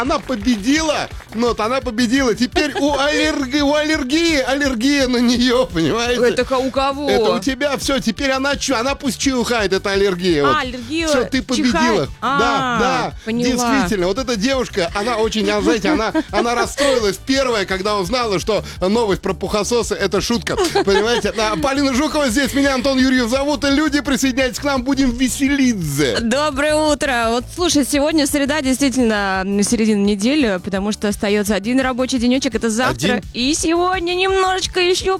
Она победила, теперь у аллергия на нее, понимаете? Это у кого? Это у тебя все, теперь она пусть чихает, это аллергия. Аллергия. Все, ты победила. Да, поняла. действительно, вот эта девушка, она очень, знаете, она расстроилась первая, когда узнала, что новость про пухососы — это шутка, понимаете? Полина Жукова здесь, меня Антон Юрьев зовут, и люди, присоединяйтесь к нам, будем веселиться. Доброе утро. Вот, слушай, сегодня среда, действительно, середина недели, потому что остается один рабочий денечек, это завтра. Один? И сегодня немножечко еще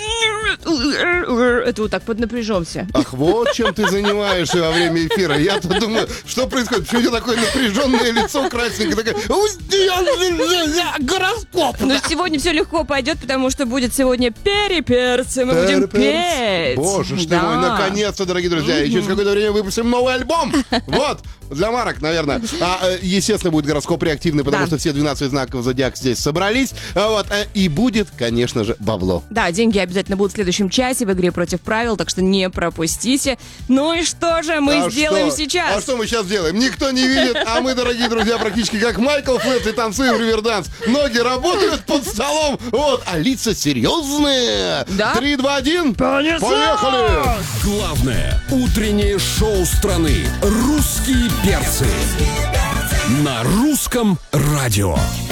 это вот так поднапряжемся. Ах, вот чем ты занимаешься во время эфира. Я-то думаю, что происходит? Почему у тебя такое напряженное лицо красненькое? Такое, гороскоп. Но сегодня все легко пойдет, потому что будет сегодня переперцы. Мы будем петь. Боже ж ты мой, наконец-то, дорогие друзья. И через какое-то время выпустим новый альбом. Вот, для марок, наверное. Естественно, будет гороскоп реактивный, потому что все 12 знаков зодиака здесь собрались. Вот, и будет, конечно же, бабло. Да, деньги обязательно будут в следующем часе в игре «Против правил», так что не пропустите. Ну и что же мы сделаем сейчас? А что мы сейчас делаем? Никто не видит, а мы, дорогие друзья, практически как Майкл Флетчер, танцуем риверданс. Ноги работают под столом, вот, а лица серьезные. Да? 3, 2, 1. Поехали! Главное утреннее шоу страны «Русские перцы» на Русском радио.